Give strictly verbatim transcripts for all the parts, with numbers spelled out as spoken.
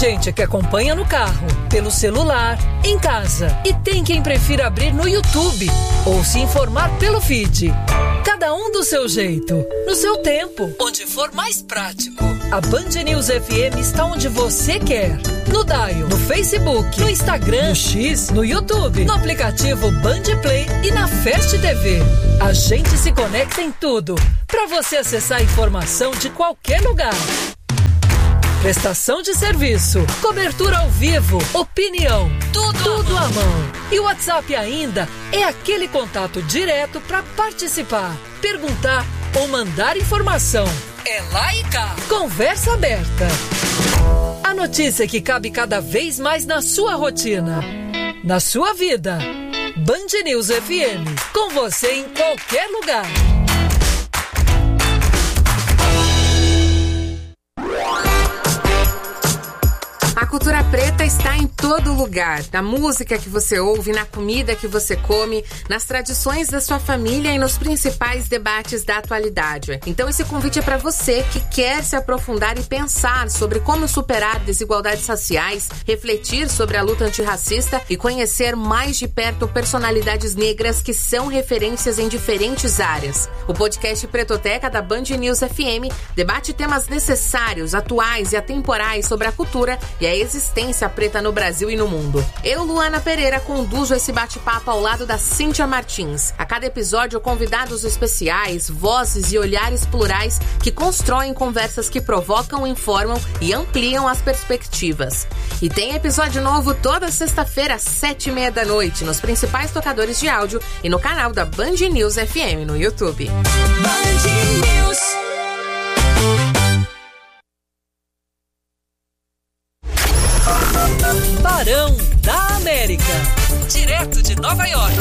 gente que acompanha no carro, pelo celular, em casa. E tem quem prefira abrir no YouTube ou se informar pelo feed. Cada um do seu jeito, no seu tempo, onde for mais prático. A Band News F M está onde você quer. No Dial, no Facebook, no Instagram, no X, no YouTube, no aplicativo Band Play e na Fast T V. A gente se conecta em tudo, para você acessar a informação de qualquer lugar. Prestação de serviço, cobertura ao vivo, opinião, tudo, tudo à mão. E o WhatsApp ainda é aquele contato direto para participar, perguntar ou mandar informação. É lá e cá. Conversa aberta. A notícia que cabe cada vez mais na sua rotina, na sua vida. Band News F M, com você em qualquer lugar. A cultura preta está em todo lugar, na música que você ouve, na comida que você come, nas tradições da sua família e nos principais debates da atualidade. Então esse convite é para você que quer se aprofundar e pensar sobre como superar desigualdades raciais, refletir sobre a luta antirracista e conhecer mais de perto personalidades negras que são referências em diferentes áreas. O podcast Pretoteca da Band News F M debate temas necessários, atuais e atemporais sobre a cultura e a existência preta no Brasil e no mundo. Eu, Luana Pereira, conduzo esse bate-papo ao lado da Cíntia Martins. A cada episódio, convidados especiais, vozes e olhares plurais que constroem conversas que provocam, informam e ampliam as perspectivas. E tem episódio novo toda sexta-feira, às sete e meia da noite, nos principais tocadores de áudio e no canal da Band News F M no YouTube. Band News. Barão da América, direto de Nova York.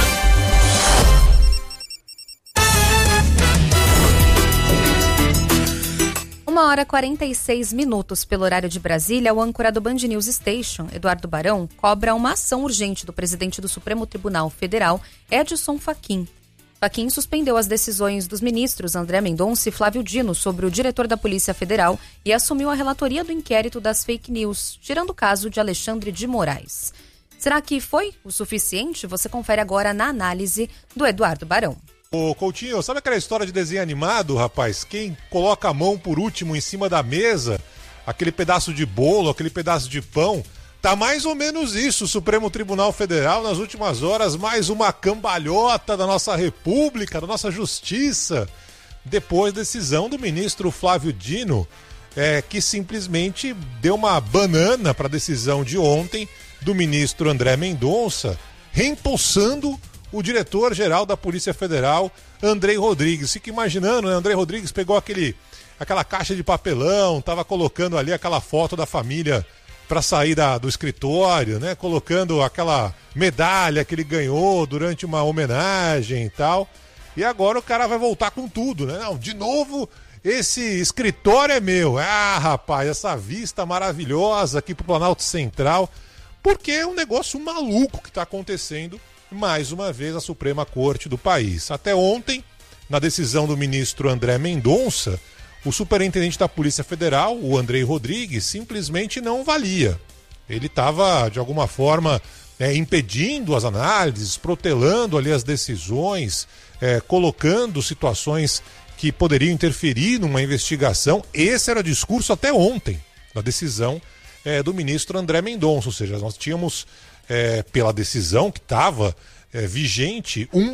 Uma hora e quarenta e seis minutos pelo horário de Brasília, o âncora do Band News Station, Eduardo Barão, cobra uma ação urgente do presidente do Supremo Tribunal Federal, Edson Fachin. Fachin suspendeu as decisões dos ministros André Mendonça e Flávio Dino sobre o diretor da Polícia Federal e assumiu a relatoria do inquérito das fake news, tirando o caso de Alexandre de Moraes. Será que foi o suficiente? Você confere agora na análise do Eduardo Barão. Ô Coutinho, sabe aquela história de desenho animado, rapaz? Quem coloca a mão por último em cima da mesa, aquele pedaço de bolo, aquele pedaço de pão... Tá mais ou menos isso, o Supremo Tribunal Federal, nas últimas horas, mais uma cambalhota da nossa República, da nossa Justiça, depois da decisão do ministro Flávio Dino, é, que simplesmente deu uma banana para a decisão de ontem do ministro André Mendonça, reempossando o diretor-geral da Polícia Federal, Andrei Rodrigues. Fica imaginando, né? Andrei Rodrigues pegou aquele, aquela caixa de papelão, tava colocando ali aquela foto da família para sair da, do escritório, né? Colocando aquela medalha que ele ganhou durante uma homenagem e tal. E agora o cara vai voltar com tudo, né? Não, de novo, esse escritório é meu. Ah, rapaz, essa vista maravilhosa aqui pro Planalto Central. Porque é um negócio maluco que está acontecendo, mais uma vez, na Suprema Corte do país. Até ontem, na decisão do ministro André Mendonça, o superintendente da Polícia Federal, o Andrei Rodrigues, simplesmente não valia. Ele estava, de alguma forma, é, impedindo as análises, protelando ali as decisões, é, colocando situações que poderiam interferir numa investigação. Esse era o discurso até ontem, da decisão é, do ministro André Mendonça. Ou seja, nós tínhamos, é, pela decisão que estava é, vigente, um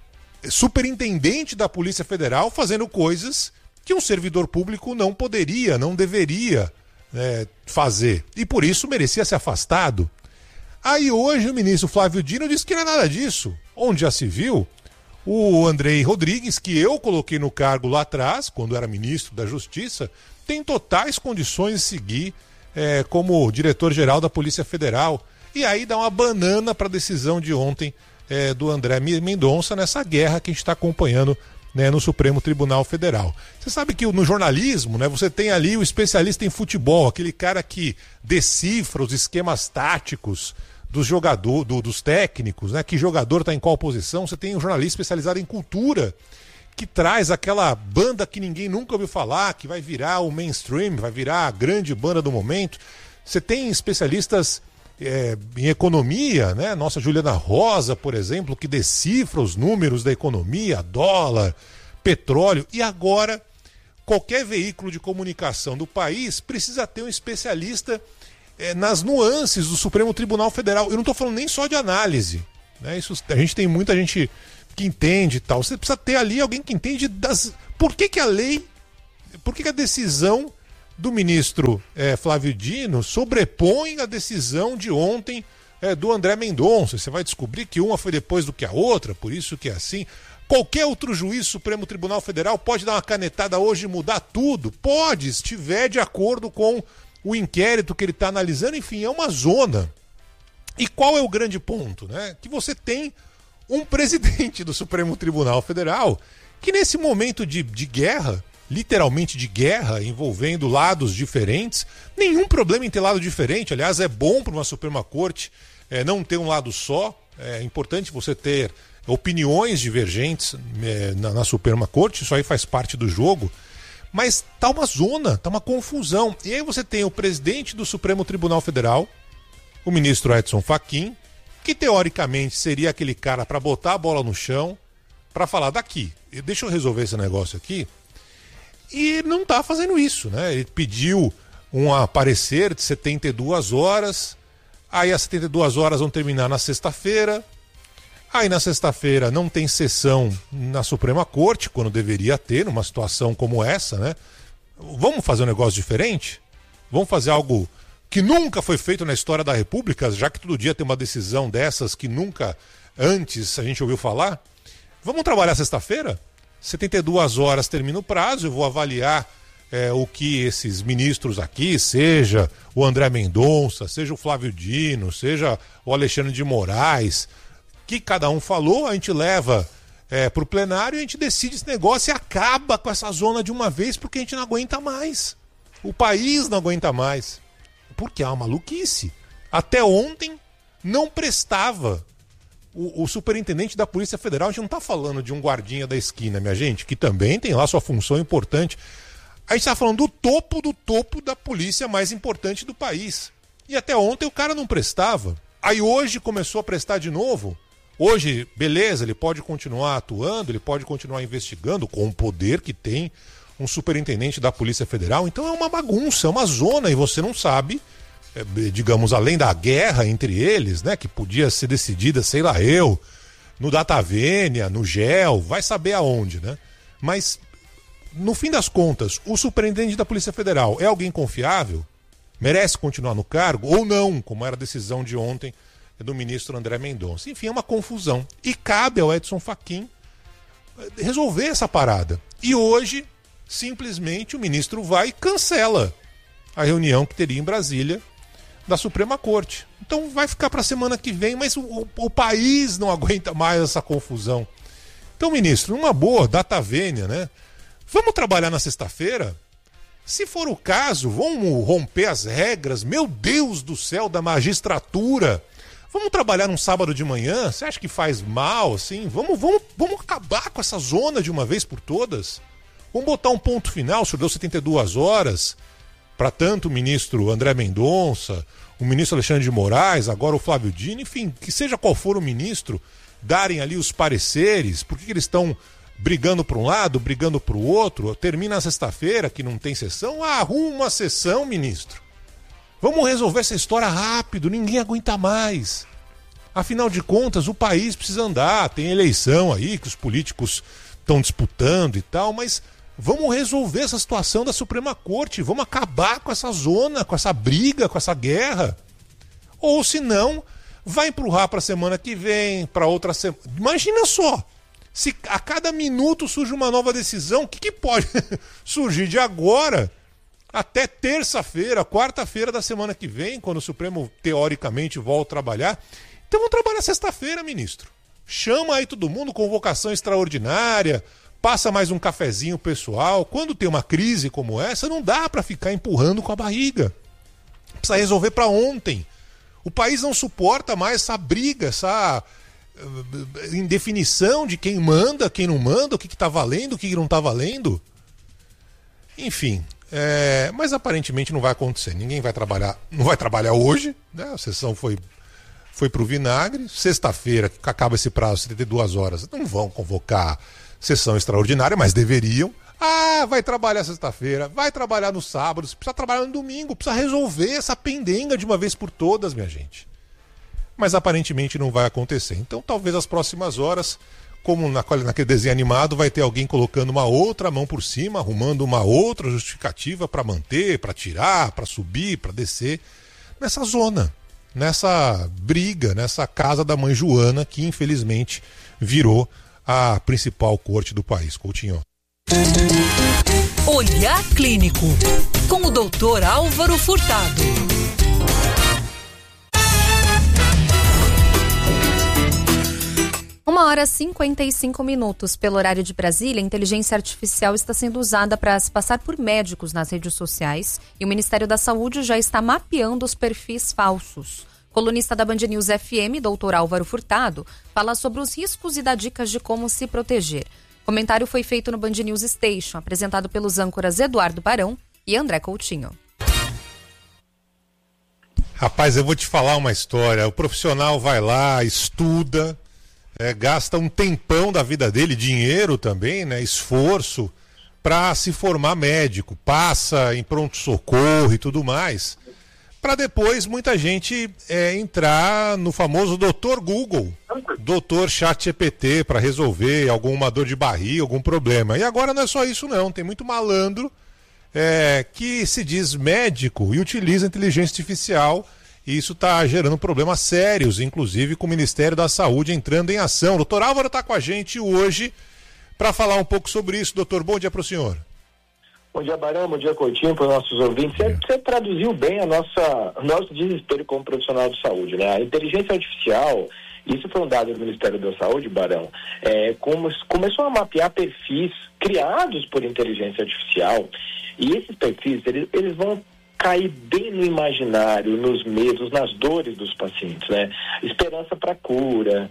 superintendente da Polícia Federal fazendo coisas que um servidor público não poderia, não deveria é, fazer. E por isso merecia ser afastado. Aí hoje o ministro Flávio Dino disse que não é nada disso. Onde já se viu, o Andrei Rodrigues, que eu coloquei no cargo lá atrás, quando era ministro da Justiça, tem totais condições de seguir é, como diretor-geral da Polícia Federal. E aí dá uma banana para a decisão de ontem é, do André Mendonça nessa guerra que a gente está acompanhando, né, no Supremo Tribunal Federal. Você sabe que no jornalismo, né, você tem ali o especialista em futebol, aquele cara que decifra os esquemas táticos dos jogadores, do, dos técnicos, né, que jogador está em qual posição. Você tem um jornalista especializado em cultura, que traz aquela banda que ninguém nunca ouviu falar, que vai virar o mainstream, vai virar a grande banda do momento. Você tem especialistas é, em economia, né? Nossa Juliana Rosa, por exemplo, que decifra os números da economia, dólar, petróleo. E agora, qualquer veículo de comunicação do país precisa ter um especialista é, nas nuances do Supremo Tribunal Federal. Eu não estou falando nem só de análise, né? Isso, a gente tem muita gente que entende e tal. Você precisa ter ali alguém que entende das... Por que que a lei, por que que a decisão do ministro é, Flávio Dino sobrepõe a decisão de ontem é, do André Mendonça. Você vai descobrir que uma foi depois do que a outra, por isso que é assim. Qualquer outro juiz do Supremo Tribunal Federal pode dar uma canetada hoje e mudar tudo? Pode, se estiver de acordo com o inquérito que ele está analisando. Enfim, é uma zona. E qual é o grande ponto? Né? Que você tem um presidente do Supremo Tribunal Federal que nesse momento de, de guerra, literalmente de guerra, envolvendo lados diferentes, nenhum problema em ter lado diferente. Aliás, é bom para uma Suprema Corte é, não ter um lado só. É importante você ter opiniões divergentes é, na, na Suprema Corte, isso aí faz parte do jogo. Mas tá uma zona, tá uma confusão. E aí você tem o presidente do Supremo Tribunal Federal, o ministro Edson Fachin, que teoricamente seria aquele cara para botar a bola no chão, para falar daqui, deixa eu resolver esse negócio aqui. E não está fazendo isso, né? Ele pediu um parecer de setenta e duas horas, aí as setenta e duas horas vão terminar na sexta-feira, aí na sexta-feira não tem sessão na Suprema Corte, quando deveria ter, numa situação como essa, né? Vamos fazer um negócio diferente? Vamos fazer algo que nunca foi feito na história da República, já que todo dia tem uma decisão dessas que nunca antes a gente ouviu falar? Vamos trabalhar sexta-feira? setenta e duas horas termina o prazo, eu vou avaliar é, o que esses ministros aqui, seja o André Mendonça, seja o Flávio Dino, seja o Alexandre de Moraes, que cada um falou, a gente leva é, para o plenário e a gente decide esse negócio e acaba com essa zona de uma vez, porque a gente não aguenta mais. O país não aguenta mais. Porque é uma maluquice. Até ontem não prestava. O, o superintendente da Polícia Federal, a gente não está falando de um guardinha da esquina, minha gente, que também tem lá sua função importante. A gente está falando do topo do topo da polícia mais importante do país. E até ontem o cara não prestava. Aí hoje começou a prestar de novo. Hoje, beleza, ele pode continuar atuando, ele pode continuar investigando com o poder que tem um superintendente da Polícia Federal. Então é uma bagunça, é uma zona e você não sabe... É, digamos, além da guerra entre eles, né, que podia ser decidida, sei lá eu, no Datavênia, no G E L, vai saber aonde, né? Mas, no fim das contas, o superintendente da Polícia Federal é alguém confiável? Merece continuar no cargo ou não, como era a decisão de ontem do ministro André Mendonça? Enfim, é uma confusão. E cabe ao Edson Fachin resolver essa parada. E hoje, simplesmente, o ministro vai e cancela a reunião que teria em Brasília da Suprema Corte. Então vai ficar para a semana que vem, mas o, o, o país não aguenta mais essa confusão. Então, ministro, numa boa, Datavênia, né? Vamos trabalhar na sexta-feira? Se for o caso, vamos romper as regras, meu Deus do céu, da magistratura. Vamos trabalhar num sábado de manhã? Você acha que faz mal, assim? Vamos, vamos, vamos acabar com essa zona de uma vez por todas? Vamos botar um ponto final, o senhor deu setenta e duas horas... para tanto o ministro André Mendonça, o ministro Alexandre de Moraes, agora o Flávio Dino, enfim, que seja qual for o ministro, darem ali os pareceres, por que eles estão brigando para um lado, brigando para o outro, termina a sexta-feira que não tem sessão, ah, arruma uma sessão, ministro. Vamos resolver essa história rápido, ninguém aguenta mais. Afinal de contas, o país precisa andar, tem eleição aí que os políticos estão disputando e tal, mas... vamos resolver essa situação da Suprema Corte, vamos acabar com essa zona, com essa briga, com essa guerra. Ou se não, vai empurrar para a semana que vem, para outra semana. Imagina só, se a cada minuto surge uma nova decisão, o que, que pode surgir de agora até terça-feira, quarta-feira da semana que vem, quando o Supremo teoricamente volta a trabalhar. Então vamos trabalhar sexta-feira, ministro. Chama aí todo mundo, convocação extraordinária, passa mais um cafezinho pessoal. Quando tem uma crise como essa, não dá para ficar empurrando com a barriga. Precisa resolver para ontem. O país não suporta mais essa briga, essa uh, indefinição de quem manda, quem não manda, o que está valendo, o que não está valendo. Enfim, É, mas aparentemente não vai acontecer. Ninguém vai trabalhar, não vai trabalhar hoje, né? A sessão foi, foi pro vinagre. Sexta-feira, que acaba esse prazo, setenta e duas horas, não vão convocar sessão extraordinária, mas deveriam. Ah, vai trabalhar sexta-feira, vai trabalhar no sábado, precisa trabalhar no domingo, precisa resolver essa pendenga de uma vez por todas, minha gente. Mas aparentemente não vai acontecer. Então talvez as próximas horas, como naquele desenho animado, vai ter alguém colocando uma outra mão por cima, arrumando uma outra justificativa para manter, para tirar, para subir, para descer, nessa zona, nessa briga, nessa casa da mãe Joana, que infelizmente virou a principal corte do país. Coutinho. Olhar Clínico, com o doutor Álvaro Furtado. Uma hora e cinquenta e cinco minutos pelo horário de Brasília. A inteligência artificial está sendo usada para se passar por médicos nas redes sociais e o Ministério da Saúde já está mapeando os perfis falsos. Colunista da Band News F M, doutor Álvaro Furtado, fala sobre os riscos e dá dicas de como se proteger. O comentário foi feito no Band News Station, apresentado pelos âncoras Eduardo Barão e André Coutinho. Rapaz, eu vou te falar uma história. O profissional vai lá, estuda, é, gasta um tempão da vida dele, dinheiro também, né, esforço, para se formar médico, passa em pronto-socorro e tudo mais, para depois muita gente é, entrar no famoso doutor Google, doutor ChatGPT, para resolver alguma dor de barriga, algum problema. E agora não é só isso não, tem muito malandro é, que se diz médico e utiliza inteligência artificial, e isso está gerando problemas sérios, inclusive com o Ministério da Saúde entrando em ação. Doutor Álvaro está com a gente hoje para falar um pouco sobre isso. Doutor, bom dia para o senhor. Bom dia, Barão, bom dia, Coutinho, para os nossos ouvintes. Você, você traduziu bem a nossa, o nosso desespero como profissional de saúde, né? A inteligência artificial, isso foi um dado do Ministério da Saúde, Barão, é, como, começou a mapear perfis criados por inteligência artificial, e esses perfis, eles, eles vão cair bem no imaginário, nos medos, nas dores dos pacientes, né? Esperança para cura,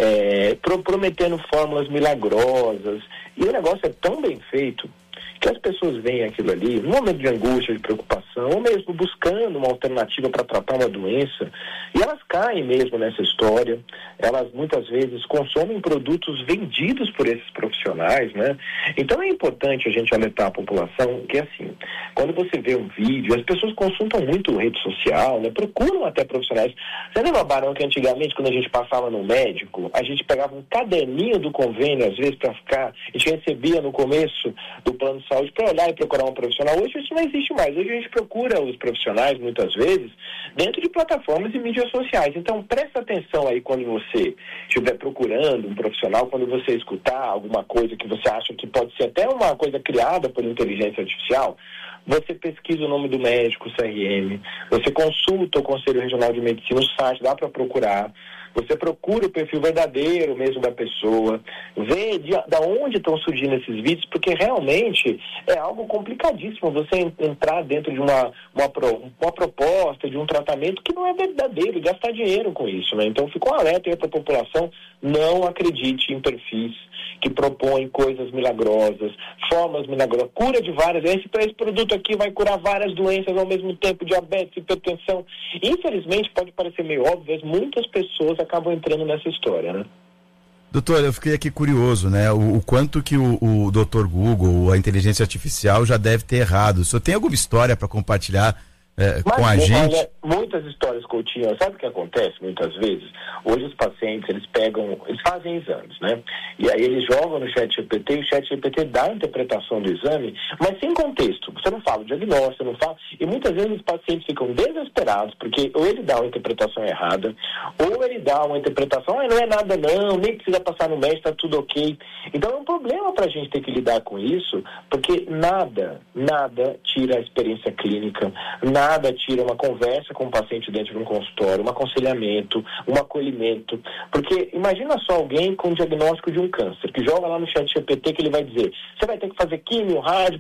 é, pro, prometendo fórmulas milagrosas, e o negócio é tão bem feito que as pessoas veem aquilo ali, num momento de angústia, de preocupação, ou mesmo buscando uma alternativa para tratar uma doença, e elas caem mesmo nessa história. Elas muitas vezes consomem produtos vendidos por esses profissionais, né? Então é importante a gente alertar a população que, assim, quando você vê um vídeo, as pessoas consultam muito rede social, né? Procuram até profissionais. Você lembra, Barão, que antigamente, quando a gente passava no médico, a gente pegava um caderninho do convênio, às vezes, para ficar, a gente recebia no começo do plano de saúde para olhar e procurar um profissional. Hoje isso não existe mais. Hoje a gente procura os profissionais, muitas vezes, dentro de plataformas e mídias sociais. Então, presta atenção aí quando você estiver procurando um profissional, quando você escutar alguma coisa que você acha que pode ser até uma coisa criada por inteligência artificial, você pesquisa o nome do médico, C R M, você consulta o Conselho Regional de Medicina, o site, dá para procurar. Você procura o perfil verdadeiro mesmo da pessoa, vê de, de onde estão surgindo esses vídeos, porque realmente é algo complicadíssimo você entrar dentro de uma, uma, uma proposta, de um tratamento que não é verdadeiro, e gastar dinheiro com isso, né? Então fica um alerta aí para a população, não acredite em perfis que propõem coisas milagrosas, formas milagrosas, cura de várias, esse, esse produto aqui vai curar várias doenças ao mesmo tempo, diabetes, hipertensão. Infelizmente, pode parecer meio óbvio, mas muitas pessoas acabam entrando nessa história, né? Doutor, eu fiquei aqui curioso, né? O, o quanto que o, o doutor Google, a inteligência artificial, já deve ter errado. O senhor tem alguma história para compartilhar é, Mas, com a gente? Olha, muitas histórias, Coutinho, sabe o que acontece muitas vezes? Hoje os pacientes, eles pegam, eles fazem exames, né? E aí eles jogam no ChatGPT e o ChatGPT dá a interpretação do exame, mas sem contexto. Você não fala o diagnóstico, você não fala... E muitas vezes os pacientes ficam desesperados, porque ou ele dá uma interpretação errada, ou ele dá uma interpretação, ah, não é nada não, nem precisa passar no médico, tá tudo ok. Então é um problema pra gente ter que lidar com isso, porque nada, nada tira a experiência clínica, nada Nada tira uma conversa com o paciente dentro de um consultório, um aconselhamento, um acolhimento. Porque imagina só alguém com o diagnóstico de um câncer, que joga lá no ChatGPT que ele vai dizer, você vai ter que fazer químio, rádio,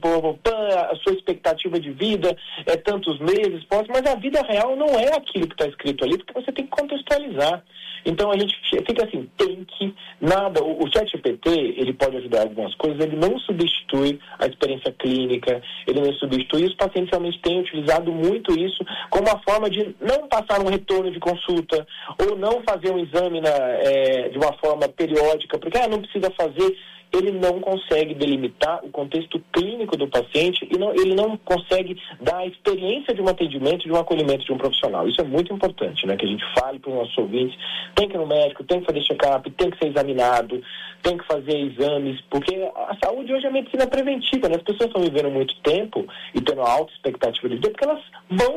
a sua expectativa de vida é tantos meses, pode, mas a vida real não é aquilo que está escrito ali, porque você tem que contextualizar. Então a gente fica assim, tem que, nada, o, o ChatGPT, ele pode ajudar em algumas coisas, ele não substitui a experiência clínica, ele não substitui, e os pacientes realmente têm utilizado muito isso como uma forma de não passar um retorno de consulta, ou não fazer um exame na, é, de uma forma periódica, porque ah, não precisa fazer. Ele não consegue delimitar o contexto clínico do paciente e não, ele não consegue dar a experiência de um atendimento, de um acolhimento de um profissional. Isso é muito importante, né? Que a gente fale para os nossos ouvintes, tem que ir no médico, tem que fazer check-up, tem que ser examinado, tem que fazer exames, porque a saúde hoje é medicina preventiva, né? As pessoas estão vivendo muito tempo e tendo alta expectativa de vida porque elas vão